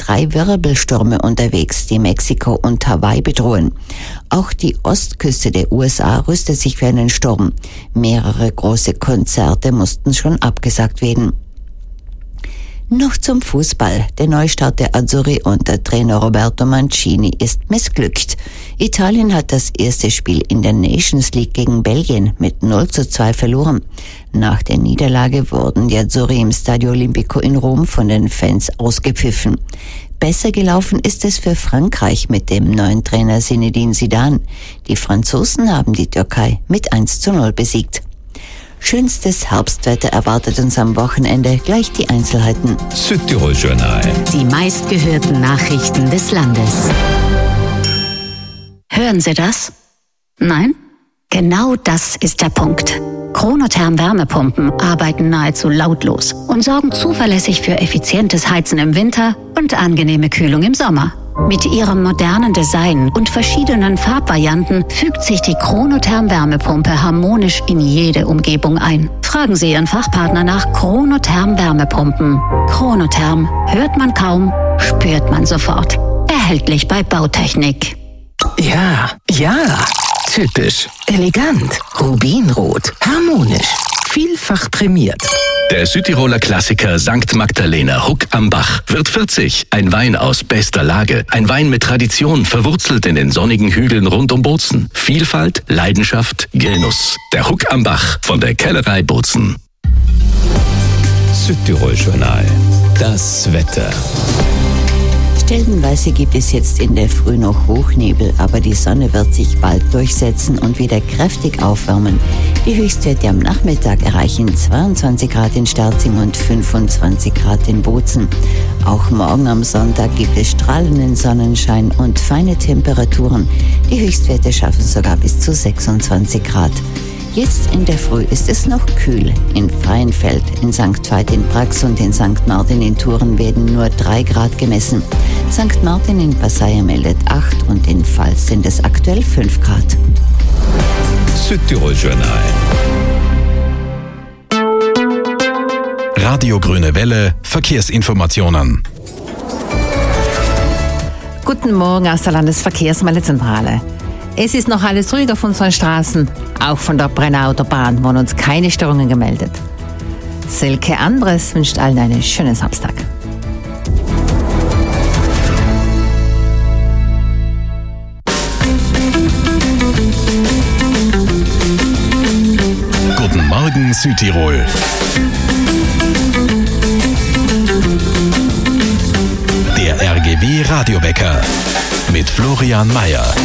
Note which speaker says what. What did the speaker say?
Speaker 1: 3 Wirbelstürme unterwegs, die Mexiko und Hawaii bedrohen. Auch die Ostküste der USA rüstet sich für einen Sturm. Mehrere große Konzerte mussten schon abgesagt werden. Noch zum Fußball. Der Neustart der Azzurri unter Trainer Roberto Mancini ist missglückt. Italien hat das erste Spiel in der Nations League gegen Belgien mit 0:2 verloren. Nach der Niederlage wurden die Azzurri im Stadio Olimpico in Rom von den Fans ausgepfiffen. Besser gelaufen ist es für Frankreich mit dem neuen Trainer Zinedine Zidane. Die Franzosen haben die Türkei mit 1:0 besiegt. Schönstes Herbstwetter erwartet uns am Wochenende. Gleich die Einzelheiten.
Speaker 2: Südtirol Journal.
Speaker 3: Die meistgehörten Nachrichten des Landes. Hören Sie das? Nein? Genau das ist der Punkt. Chronotherm Wärmepumpen arbeiten nahezu lautlos und sorgen zuverlässig für effizientes Heizen im Winter und angenehme Kühlung im Sommer. Mit ihrem modernen Design und verschiedenen Farbvarianten fügt sich die Chronotherm Wärmepumpe harmonisch in jede Umgebung ein. Fragen Sie Ihren Fachpartner nach Chronotherm Wärmepumpen. Chronotherm hört man kaum, spürt man sofort. Erhältlich bei Bautechnik.
Speaker 4: Ja. Typisch, elegant, rubinrot, harmonisch, vielfach prämiert.
Speaker 2: Der Südtiroler Klassiker St. Magdalena Huck am Bach wird 40. Ein Wein aus bester Lage. Ein Wein mit Tradition, verwurzelt in den sonnigen Hügeln rund um Bozen. Vielfalt, Leidenschaft, Genuss. Der Huck am Bach von der Kellerei Bozen. Südtirol Journal. Das Wetter.
Speaker 1: Stellenweise gibt es jetzt in der Früh noch Hochnebel, aber die Sonne wird sich bald durchsetzen und wieder kräftig aufwärmen. Die Höchstwerte am Nachmittag erreichen 22 Grad in Sterzing und 25 Grad in Bozen. Auch morgen am Sonntag gibt es strahlenden Sonnenschein und feine Temperaturen. Die Höchstwerte schaffen sogar bis zu 26 Grad. Jetzt in der Früh ist es noch kühl. In Freienfeld, in St. Veit in Brax und in St. Martin in Thuren werden nur 3 Grad gemessen. St. Martin in Passaia meldet 8 und in Pfalz sind es aktuell 5 Grad.
Speaker 2: Südtirol Journal.
Speaker 5: Radio Grüne Welle, Verkehrsinformationen.
Speaker 6: Guten Morgen aus der Landesverkehrsmeldezentrale. Es ist noch alles ruhig auf unseren Straßen. Auch von der Brenner Autobahn wurden uns keine Störungen gemeldet. Silke Andres wünscht allen einen schönen Samstag.
Speaker 5: Guten Morgen Südtirol. Der RGW Radiowecker mit Florian Mayer.